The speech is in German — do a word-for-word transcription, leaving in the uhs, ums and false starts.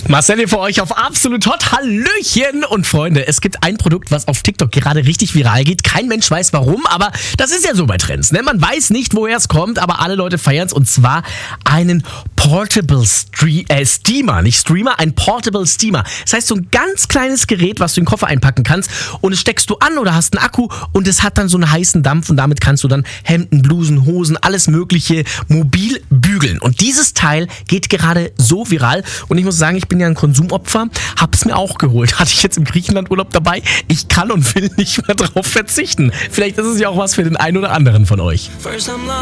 Marcel hier für euch auf Absolut Hot. Hallöchen und Freunde, es gibt ein Produkt, was auf TikTok gerade richtig viral geht. Kein Mensch weiß warum, aber das ist ja so bei Trends, ne? Man weiß nicht, woher es kommt, aber alle Leute feiern es, und zwar einen Portable Stre- äh, Steamer, nicht Streamer, ein Portable Steamer. Das heißt, so ein ganz kleines Gerät, was du in den Koffer einpacken kannst, und es steckst du an oder hast einen Akku und es hat dann so einen heißen Dampf, und damit kannst du dann Hemden, Blusen, Hosen, alles mögliche mobil bügeln. Und dieses Teil geht gerade so viral, und ich muss sagen, ich bin ja ein Konsumopfer, hab's mir auch geholt. Hatte ich jetzt im Griechenland-Urlaub dabei. Ich kann und will nicht mehr drauf verzichten. Vielleicht ist es ja auch was für den einen oder anderen von euch.